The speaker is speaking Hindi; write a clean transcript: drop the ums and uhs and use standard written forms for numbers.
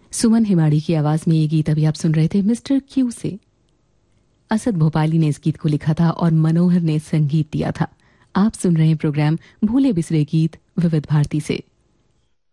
सुमन हिमाड़ी की आवाज में ये गीत अभी आप सुन रहे थे मिस्टर क्यू से। असद भोपाली ने इस गीत को लिखा था और मनोहर ने संगीत दिया था। आप सुन रहे हैं प्रोग्राम भूले बिसरे गीत विविध भारती से।